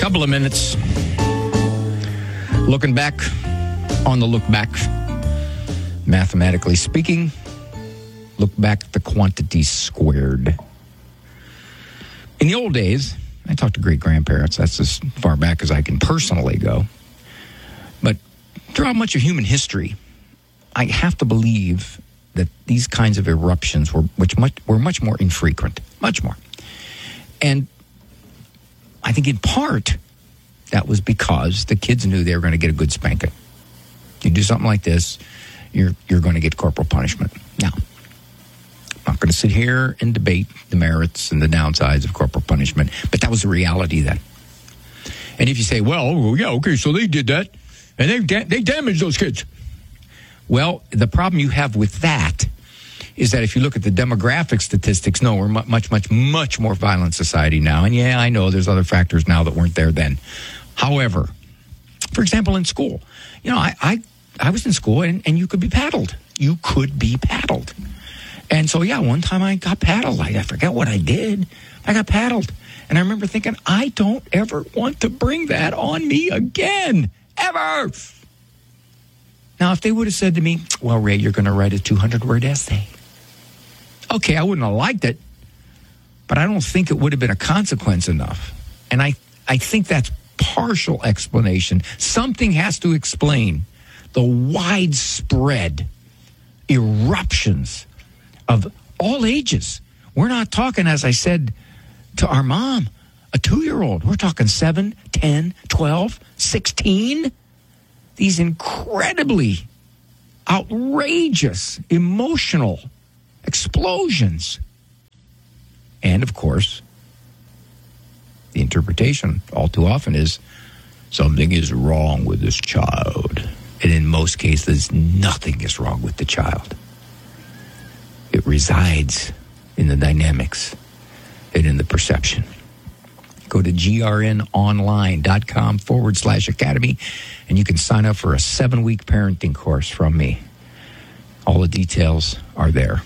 Couple of minutes. Looking back on the look back. Mathematically speaking, look back at the quantity squared. In the old days, I talked to great-grandparents. That's as far back as I can personally go. But throughout much of human history, I have to believe that these kinds of eruptions were much more infrequent. Much more. And I think in part, that was because the kids knew they were going to get a good spanking. You do something like this, you're going to get corporal punishment. Now, I'm not going to sit here and debate the merits and the downsides of corporal punishment, but that was the reality then. And if you say, well, yeah, okay, so they did that, and they damaged those kids. Well, the problem you have with that is that if you look at the demographic statistics, no, we're much more violent society now. And yeah, I know there's other factors now that weren't there then. However, for example, in school, you know, I was in school and you could be paddled. You could be paddled. And so, yeah, one time I got paddled. I forget what I did. I got paddled. And I remember thinking, I don't ever want to bring that on me again. Ever. Now, if they would have said to me, well, Ray, you're going to write a 200-word essay. Okay, I wouldn't have liked it, but I don't think it would have been a consequence enough. And I think that's partial explanation. Something has to explain the widespread eruptions of all ages. We're not talking, as I said to our mom, a 2-year-old. We're talking 7, 10, 12, 16. These incredibly outrageous, emotional explosions. And, of course, the interpretation all too often is something is wrong with this child. And in most cases, nothing is wrong with the child. It resides in the dynamics and in the perception. Go to grnonline.com/academy, and you can sign up for a 7-week parenting course from me. All the details are there.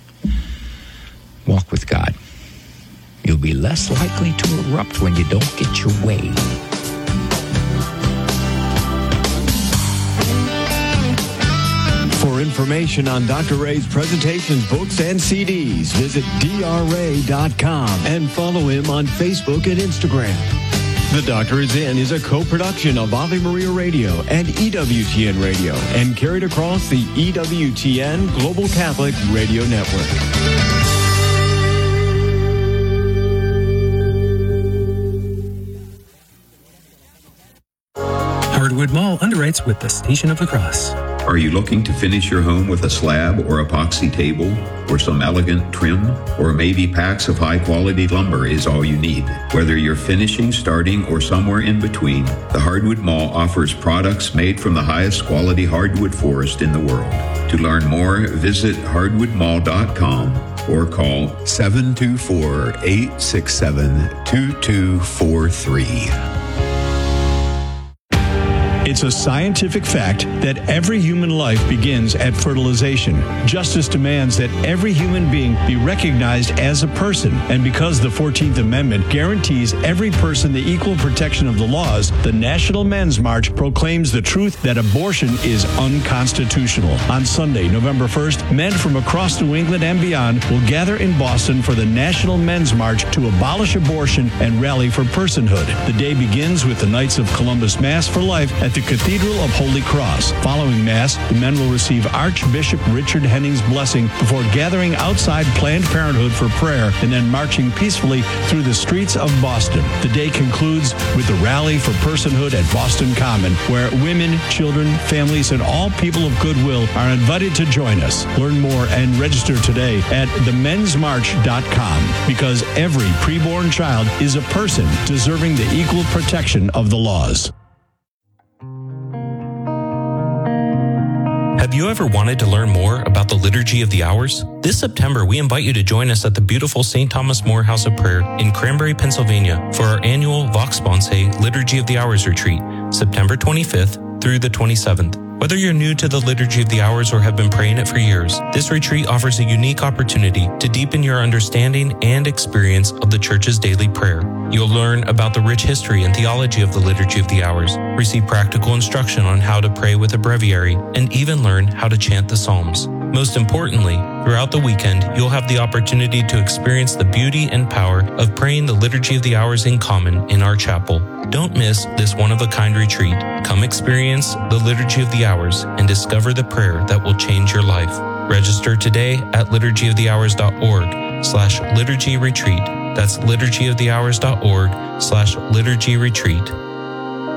Walk with God. You'll be less likely to erupt when you don't get your way. For information on Dr. Ray's presentations, books, and CDs, visit drray.com and follow him on Facebook and Instagram. The Doctor Is In is a co-production of Ave Maria Radio and EWTN Radio and carried across the EWTN Global Catholic Radio Network. Hardwood Mall underwrites with the Station of the Cross. Are you looking to finish your home with a slab or epoxy table or some elegant trim? Or maybe packs of high-quality lumber is all you need? Whether you're finishing, starting, or somewhere in between, the Hardwood Mall offers products made from the highest quality hardwood forest in the world. To learn more, visit hardwoodmall.com or call 724-867-2243. It's a scientific fact that every human life begins at fertilization. Justice demands that every human being be recognized as a person. And because the 14th Amendment guarantees every person the equal protection of the laws, the National Men's March proclaims the truth that abortion is unconstitutional. On Sunday, November 1st, men from across New England and beyond will gather in Boston for the National Men's March to abolish abortion and rally for personhood. The day begins with the Knights of Columbus Mass for Life at the Cathedral of Holy Cross. Following Mass, the men will receive Archbishop Richard Henning's blessing before gathering outside Planned Parenthood for prayer and then marching peacefully through the streets of Boston. The day concludes with the Rally for Personhood at Boston Common, where women, children, families, and all people of goodwill are invited to join us. Learn more and register today at themensmarch.com, because every preborn child is a person deserving the equal protection of the laws. Have you ever wanted to learn more about the Liturgy of the Hours? This September, we invite you to join us at the beautiful St. Thomas More House of Prayer in Cranberry, Pennsylvania for our annual Vox Sponsae Liturgy of the Hours retreat, September 25th through the 27th. Whether you're new to the Liturgy of the Hours or have been praying it for years, this retreat offers a unique opportunity to deepen your understanding and experience of the Church's daily prayer. You'll learn about the rich history and theology of the Liturgy of the Hours, receive practical instruction on how to pray with a breviary, and even learn how to chant the Psalms. Most importantly, throughout the weekend, you'll have the opportunity to experience the beauty and power of praying the Liturgy of the Hours in common in our chapel. Don't miss this one-of-a-kind retreat. Come experience the Liturgy of the Hours and discover the prayer that will change your life. Register today at liturgyofthehours.org/liturgy retreat. That's liturgyofthehours.org/liturgy retreat.